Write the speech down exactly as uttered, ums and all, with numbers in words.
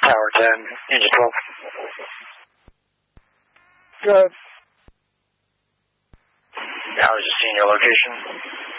Tower ten, engine twelve. Good. I was just seeing your location.